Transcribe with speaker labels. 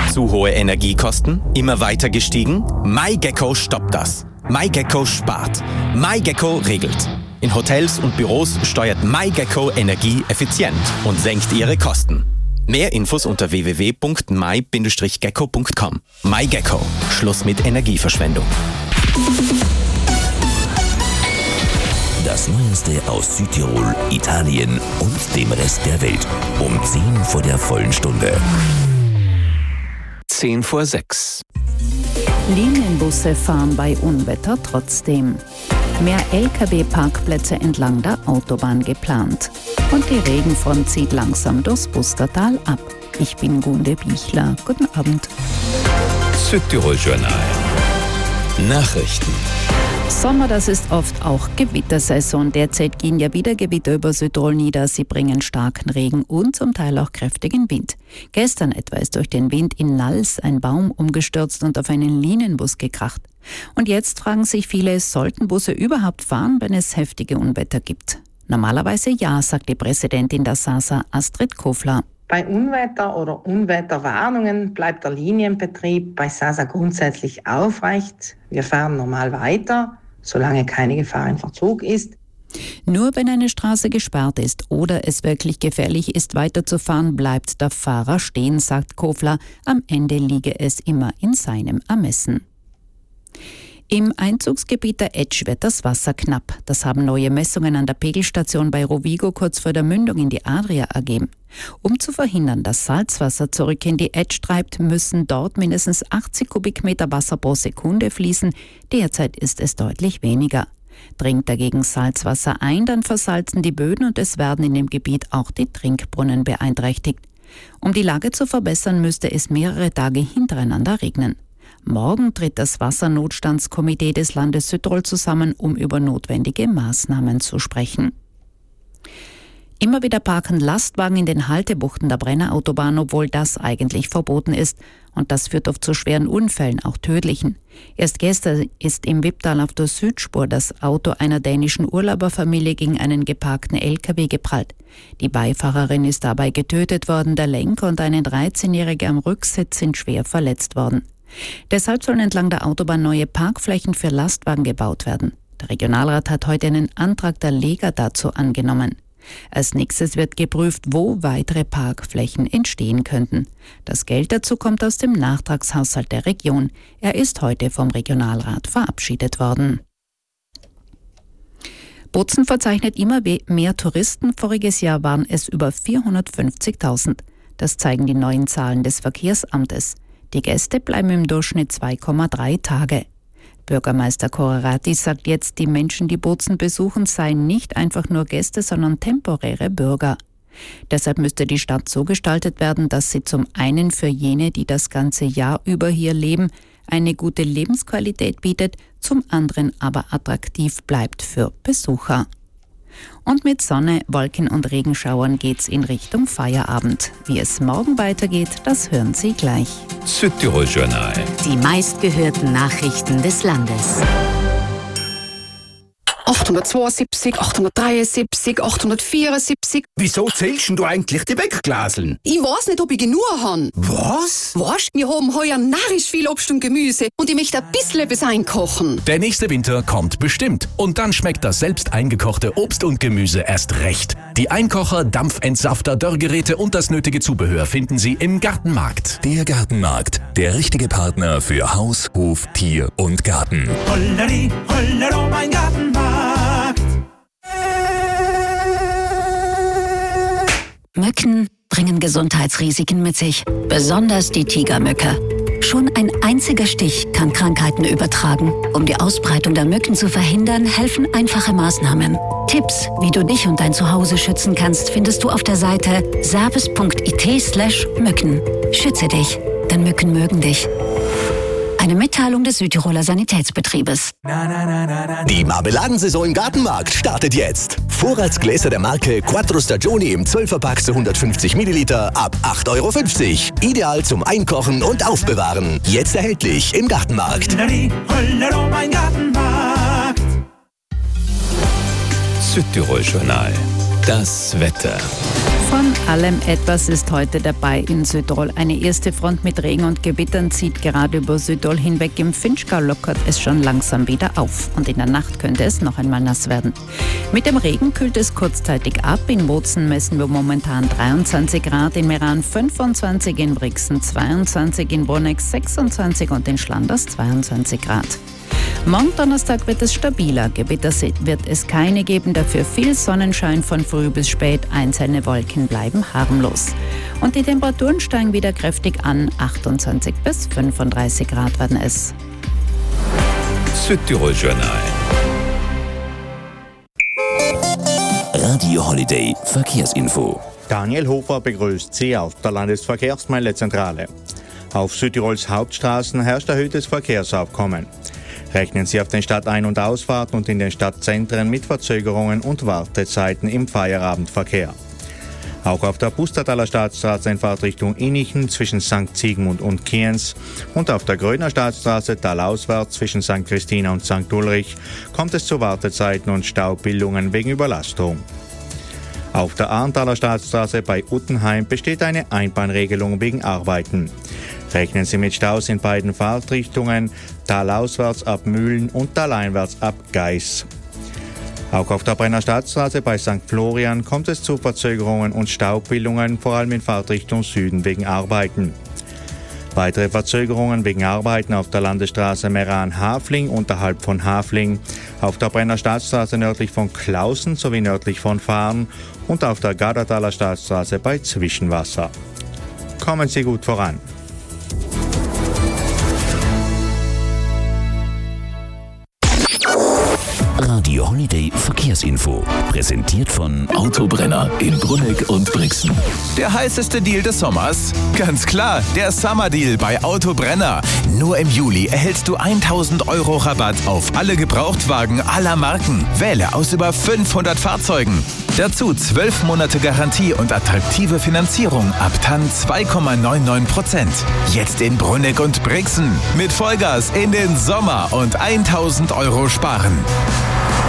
Speaker 1: Zu hohe Energiekosten? Immer weiter gestiegen? MyGecko stoppt das. MyGecko spart. MyGecko regelt. In Hotels und Büros steuert MyGecko Energie effizient und senkt ihre Kosten. Mehr Infos unter www.my-gecko.com. MyGecko. Schluss mit Energieverschwendung.
Speaker 2: Das Neueste aus Südtirol, Italien und dem Rest der Welt. Um 10 vor der vollen Stunde.
Speaker 1: 10 vor 6.
Speaker 3: Linienbusse fahren bei Unwetter trotzdem. Mehr Lkw-Parkplätze entlang der Autobahn geplant. Und die Regenfront zieht langsam durchs Bustertal ab. Ich bin Gunde Bichler. Guten Abend.
Speaker 2: Südtirol Journal. Nachrichten.
Speaker 3: Sommer, das ist oft auch Gewittersaison. Derzeit gehen ja wieder Gewitter über Südtirol nieder. Sie bringen starken Regen und zum Teil auch kräftigen Wind. Gestern etwa ist durch den Wind in Nals ein Baum umgestürzt und auf einen Linienbus gekracht. Und jetzt fragen sich viele, sollten Busse überhaupt fahren, wenn es heftige Unwetter gibt? Normalerweise ja, sagt die Präsidentin der SASA, Astrid Kofler.
Speaker 4: Bei Unwetter oder Unwetterwarnungen bleibt der Linienbetrieb bei SASA grundsätzlich aufrecht. Wir fahren normal weiter, solange keine Gefahr in Verzug ist.
Speaker 3: Nur wenn eine Straße gesperrt ist oder es wirklich gefährlich ist, weiterzufahren, bleibt der Fahrer stehen, sagt Kofler. Am Ende liege es immer in seinem Ermessen. Im Einzugsgebiet der Etsch wird das Wasser knapp. Das haben neue Messungen an der Pegelstation bei Rovigo kurz vor der Mündung in die Adria ergeben. Um zu verhindern, dass Salzwasser zurück in die Etsch treibt, müssen dort mindestens 80 Kubikmeter Wasser pro Sekunde fließen. Derzeit ist es deutlich weniger. Dringt dagegen Salzwasser ein, dann versalzen die Böden und es werden in dem Gebiet auch die Trinkbrunnen beeinträchtigt. Um die Lage zu verbessern, müsste es mehrere Tage hintereinander regnen. Morgen tritt das Wassernotstandskomitee des Landes Südtirol zusammen, um über notwendige Maßnahmen zu sprechen. Immer wieder parken Lastwagen in den Haltebuchten der Brennerautobahn, obwohl das eigentlich verboten ist. Und das führt oft zu schweren Unfällen, auch tödlichen. Erst gestern ist im Wipptal auf der Südspur das Auto einer dänischen Urlauberfamilie gegen einen geparkten LKW geprallt. Die Beifahrerin ist dabei getötet worden, der Lenker und eine 13-Jährige am Rücksitz sind schwer verletzt worden. Deshalb sollen entlang der Autobahn neue Parkflächen für Lastwagen gebaut werden. Der Regionalrat hat heute einen Antrag der Lega dazu angenommen. Als nächstes wird geprüft, wo weitere Parkflächen entstehen könnten. Das Geld dazu kommt aus dem Nachtragshaushalt der Region. Er ist heute vom Regionalrat verabschiedet worden. Bozen verzeichnet immer mehr Touristen. Voriges Jahr waren es über 450.000. Das zeigen die neuen Zahlen des Verkehrsamtes. Die Gäste bleiben im Durchschnitt 2,3 Tage. Bürgermeister Korarati sagt jetzt, die Menschen, die Bozen besuchen, seien nicht einfach nur Gäste, sondern temporäre Bürger. Deshalb müsste die Stadt so gestaltet werden, dass sie zum einen für jene, die das ganze Jahr über hier leben, eine gute Lebensqualität bietet, zum anderen aber attraktiv bleibt für Besucher. Und mit Sonne, Wolken und Regenschauern geht's in Richtung Feierabend. Wie es morgen weitergeht, das hören Sie gleich.
Speaker 2: Südtirol Journal.
Speaker 5: Die meistgehörten Nachrichten des Landes.
Speaker 6: 872, 873, 874.
Speaker 7: Wieso zählst du eigentlich die Wegglaseln?
Speaker 6: Ich weiß nicht, ob ich genug habe.
Speaker 7: Was?
Speaker 6: Weißt, wir haben heuer narrisch viel Obst und Gemüse und ich möchte ein bisschen etwas einkochen.
Speaker 8: Der nächste Winter kommt bestimmt. Und dann schmeckt das selbst eingekochte Obst und Gemüse erst recht. Die Einkocher, Dampfentsafter, Dörrgeräte und das nötige Zubehör finden Sie im Gartenmarkt.
Speaker 2: Der Gartenmarkt. Der richtige Partner für Haus, Hof, Tier und Garten.
Speaker 9: Holleri, hollero, mein Gartenmarkt.
Speaker 5: Mücken bringen Gesundheitsrisiken mit sich, besonders die Tigermücke. Schon ein einziger Stich kann Krankheiten übertragen. Um die Ausbreitung der Mücken zu verhindern, helfen einfache Maßnahmen. Tipps, wie du dich und dein Zuhause schützen kannst, findest du auf der Seite service.it/Mücken. Schütze dich, denn Mücken mögen dich. Eine Mitteilung des Südtiroler Sanitätsbetriebes.
Speaker 2: Die Marmeladensaison im Gartenmarkt startet jetzt. Vorratsgläser der Marke Quattro Stagioni im 12er-Pack zu 150 Milliliter ab 8,50 €. Ideal zum Einkochen und Aufbewahren. Jetzt erhältlich im Gartenmarkt.
Speaker 9: Mein Gartenmarkt.
Speaker 2: Südtirol Journal. Das Wetter.
Speaker 3: Von allem etwas ist heute dabei in Südtirol. Eine erste Front mit Regen und Gewittern zieht gerade über Südtirol hinweg. Im Finchgau lockert es schon langsam wieder auf. Und in der Nacht könnte es noch einmal nass werden. Mit dem Regen kühlt es kurzzeitig ab. In Bozen messen wir momentan 23 Grad, in Meran 25, in Brixen 22, in Bonnex 26 und in Schlanders 22 Grad. Morgen Donnerstag wird es stabiler. Gewitter wird es keine geben, dafür viel Sonnenschein von früh bis spät. Einzelne Wolken bleiben harmlos. Und die Temperaturen steigen wieder kräftig an. 28 bis 35 Grad werden es.
Speaker 10: Südtirol Journal. Radio Holiday Verkehrsinfo.
Speaker 11: Daniel Hofer begrüßt Sie auf der Landesverkehrsmeldezentrale. Auf Südtirols Hauptstraßen herrscht erhöhtes Verkehrsaufkommen. Rechnen Sie auf den Stadtein- und Ausfahrten und in den Stadtzentren mit Verzögerungen und Wartezeiten im Feierabendverkehr. Auch auf der Pustertaler Staatsstraße in Fahrtrichtung Innichen zwischen St. Sigmund und Kienz und auf der Grödner Staatsstraße talauswärts zwischen St. Christina und St. Ulrich kommt es zu Wartezeiten und Staubildungen wegen Überlastung. Auf der Arntaler Staatsstraße bei Uttenheim besteht eine Einbahnregelung wegen Arbeiten. Rechnen Sie mit Staus in beiden Fahrtrichtungen, talauswärts ab Mühlen und taleinwärts ab Geis. Auch auf der Brenner Staatsstraße bei St. Florian kommt es zu Verzögerungen und Staubbildungen, vor allem in Fahrtrichtung Süden wegen Arbeiten. Weitere Verzögerungen wegen Arbeiten auf der Landesstraße Meran-Hafling unterhalb von Hafling, auf der Brenner Staatsstraße nördlich von Klausen sowie nördlich von Fahren und auf der Gardertaler Staatsstraße bei Zwischenwasser. Kommen Sie gut voran.
Speaker 10: Radio Holiday Verkehrsinfo. Präsentiert von Autobrenner in Brunegg und Brixen.
Speaker 12: Der heißeste Deal des Sommers? Ganz klar, der Summer Deal bei Autobrenner. Nur im Juli erhältst du 1.000 € Rabatt auf alle Gebrauchtwagen aller Marken. Wähle aus über 500 Fahrzeugen. Dazu 12 Monate Garantie und attraktive Finanzierung ab TAN 2,99%. Jetzt in Brunegg und Brixen. Mit Vollgas in den Sommer und 1.000 € sparen.